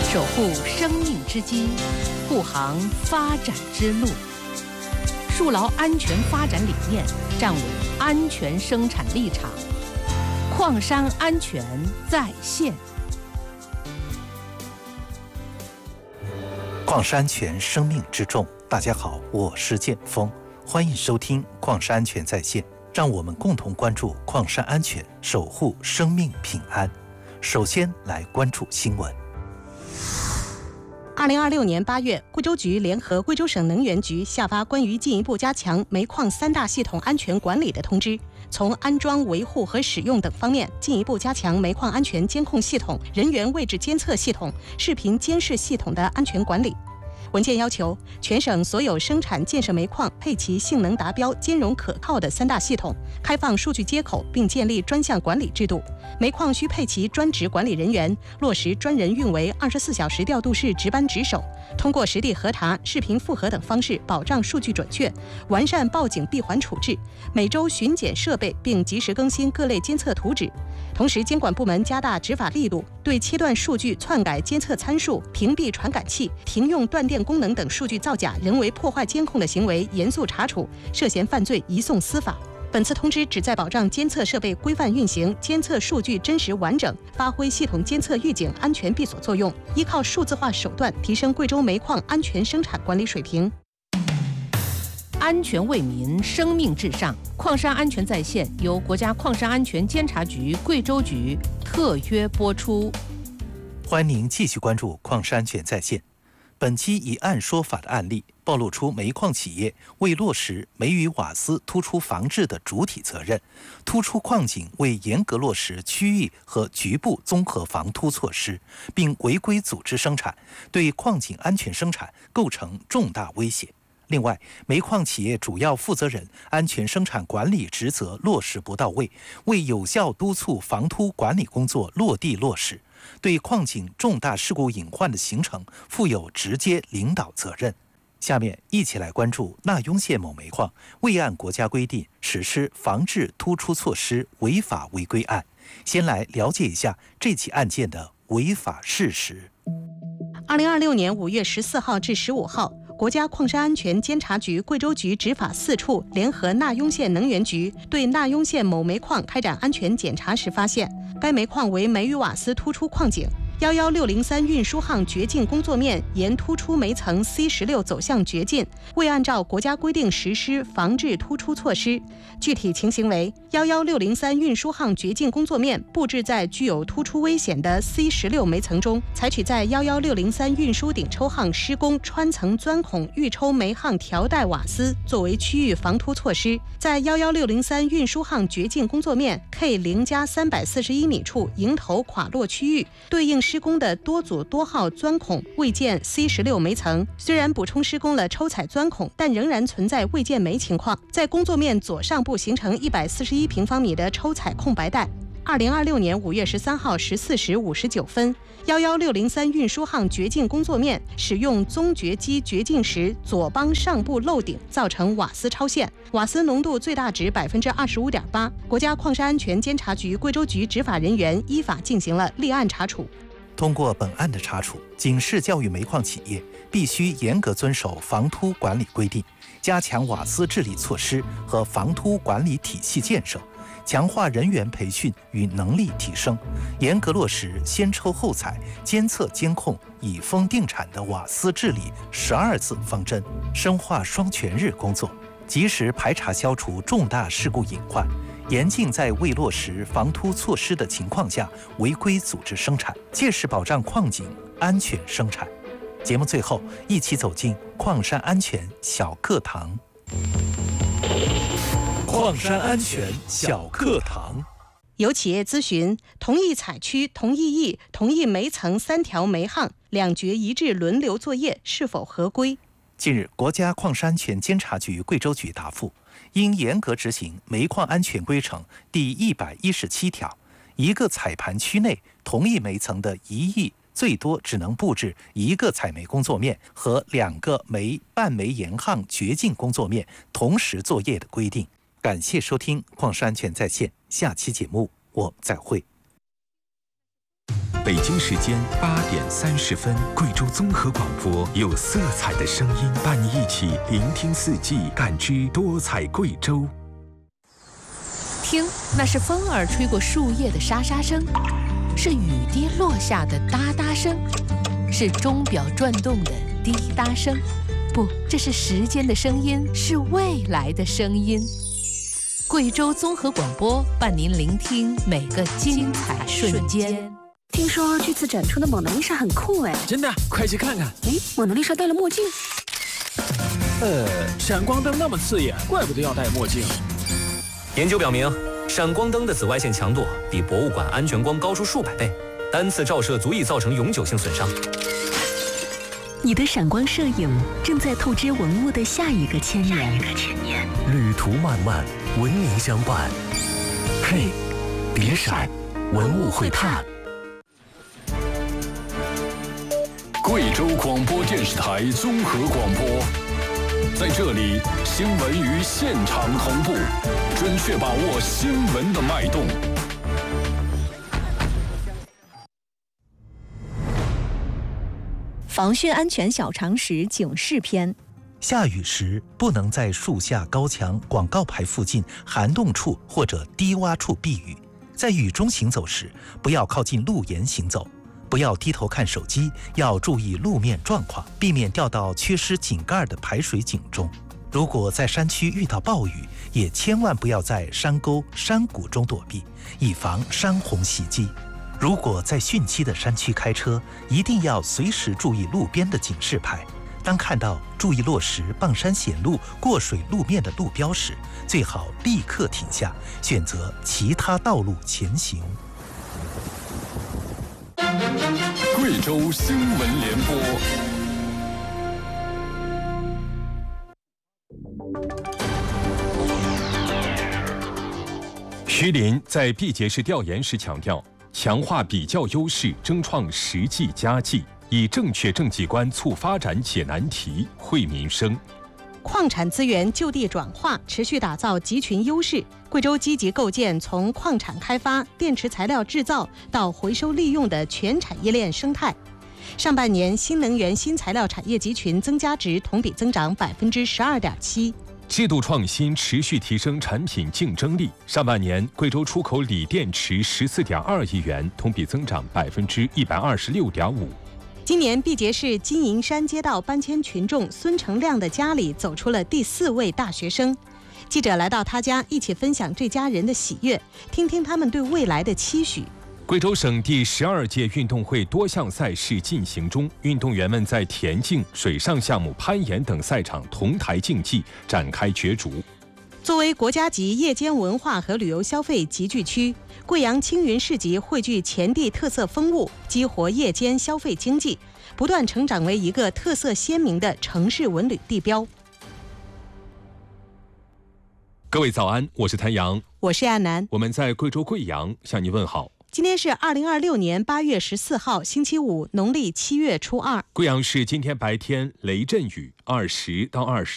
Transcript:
守护生命之基，护航发展之路，树牢安全发展理念，站稳安全生产立场。矿山安全在线。 矿山安全，生命之重。大家好，我是建峰，欢迎收听矿山安全在线。让我们共同关注矿山安全，守护生命平安。首先来关注新闻。 2026年8月，贵州局联合贵州省能源局下发关于进一步加强煤矿3大系统安全管理的通知，从安装、维护和使用等方面进一步加强煤矿安全监控系统、人员位置监测系统、视频监视系统的安全管理。文件要求，全省所有生产建设煤矿配齐性能达标、兼容可靠的3大系统，开放数据接口，并建立专项管理制度。煤矿需配齐专职管理人员，落实专人运维24小时调度室值班值守，通过实地核查、视频复核等方式保障数据准确，完善报警闭环处置，每周巡检设备并及时更新各类监测图纸。同时，监管部门加大执法力度，对切断数据、篡改监测参数、屏蔽传感器、停用断电功能等数据造假、人为破坏监控的行为严肃查处，涉嫌犯罪移送司法。本次通知旨在保障监测设备规范运行、监测数据真实完整，发挥系统监测预警安全闭锁作用，依靠数字化手段提升贵州煤矿安全生产管理水平。 安全为民，生命至上。矿山安全在线由国家矿山安全监察局贵州局特约播出。 欢迎您继续关注矿山安全在线。本期以案说法的案例暴露出煤矿企业未落实煤与瓦斯突出防治的主体责任，突出矿井未严格落实区域和局部综合防突措施，并违规组织生产，对矿井安全生产构成重大威胁。另外，煤矿企业主要负责人安全生产管理职责落实不到位，未有效督促防突管理工作落地落实，对矿井重大事故隐患的形成负有直接领导责任。下面一起来关注纳雍县某煤矿未按国家规定实施防治突出措施违法违规案。先来了解一下这起案件的违法事实。 2026年5月14号至15号，国家矿山安全监察局贵州局执法4处联合纳雍县能源局对纳雍县某煤矿开展安全检查时发现，该煤矿为煤与瓦斯突出矿井，11603运输항掘进工作面沿突出煤层 C16 走向掘进，未按照国家规定实施防治突出措施。具体情形为，11603运输항掘进工作面布置在具有突出危险的 C16 煤层中，采取在11603运输顶抽항施工穿层钻孔预抽煤항条带瓦斯作为区域防突措施，在11603运输항掘进工作面 K0+341米处迎头垮落区域，对应施工的多组多号钻孔未见 C16 煤层，虽然补充施工了抽采钻孔，但仍然存在未见煤情况，在工作面左上部形成141平方米的抽采空白带。2026年5月13号14时59分，11603运输항掘进工作面使用棕掘机掘进时左帮上部漏顶，造成瓦斯超限，瓦斯浓度最大值 25.8%。国家矿山安全监察局贵州局执法人员依法进行了立案查处。 通过本案的查处，警示教育煤矿企业必须严格遵守防突管理规定，加强瓦斯治理措施和防突管理体系建设，强化人员培训与能力提升，严格落实先抽后采、监测监控、以封定产的瓦斯治理12字方针，深化双全日工作，及时排查消除重大事故隐患，严禁在未落实防突措施的情况下违规组织生产，切实保障矿井安全生产。节目最后，一起走进矿山安全小课堂。矿山安全小课堂。 有企业咨询，同一采区、同一域、同一煤层3条煤항两掘一致轮流作业是否合规？ 近日，国家矿山安全监察局贵州局答复，应严格执行《煤矿安全规程》第117条，一个采盘区内同一煤层的一域最多只能布置一个采煤工作面和2个半煤沿항掘进工作面同时作业的规定。感谢收听矿山安全在线，下期节目我再会。 北京时间8点30分，贵州综合广播有色彩的声音，伴你一起聆听四季，感知多彩贵州。 听，那是风儿吹过树叶的沙沙声，是雨滴落下的哒哒声，是钟表转动的滴答声。不，这是时间的声音，是未来的声音。贵州综合广播伴您聆听每个精彩瞬间。 听说这次展出的蒙娜丽莎很酷哎！ 真的，快去看看。 哎，蒙娜丽莎戴了墨镜。 闪光灯那么刺眼，怪不得要戴墨镜。 研究表明，闪光灯的紫外线强度比博物馆安全光高出数百倍，单次照射足以造成永久性损伤。 你的闪光摄影正在透支文物的下一个千年。 旅途漫漫，文明相伴。嘿，别闪，文物会探。 贵州广播电视台综合广播，在这里，新闻与现场同步，准确把握新闻的脉动。 防汛安全小常识警示篇： 下雨时不能在树下、高墙、广告牌附近、涵洞处或者低洼处避雨。在雨中行走时，不要靠近路沿行走。不要低头看手机，要注意路面状况，避免掉到缺失井盖的排水井中。如果在山区遇到暴雨，也千万不要在山沟、山谷中躲避，以防山洪袭击。如果在汛期的山区开车，一定要随时注意路边的警示牌。当看到注意落石、傍山险路、过水路面的路标时，最好立刻停下，选择其他道路前行。 贵州新闻联播。 徐林在毕节市调研时强调，强化比较优势，争创实际佳绩，以正确政绩观促发展解难题、惠民生。 矿产资源就地转化，持续打造集群优势。贵州积极构建从矿产开发、电池材料制造到回收利用的全产业链生态。上半年，新能源新材料产业集群增加值同比增长12.7%。 制度创新持续提升产品竞争力。上半年，贵州出口锂电池14.2亿元，同比增长126.5%。 今年，毕节市金银山街道搬迁群众孙成亮的家里走出了第4位大学生。记者来到他家，一起分享这家人的喜悦，听听他们对未来的期许。 贵州省第12届运动会多项赛事进行中，运动员们在田径、水上项目、攀岩等赛场同台竞技，展开角逐。 作为国家级夜间文化和旅游消费集聚区，贵阳青云市集汇聚前地特色风物，激活夜间消费经济，不断成长为一个特色鲜明的城市文旅地标。 各位早安，我是谭阳， 我是亚楠， 我们在贵州贵阳向您问好。 今天是2026年8月14号，星期五，农历7月初2。 贵阳市今天白天雷阵雨20到21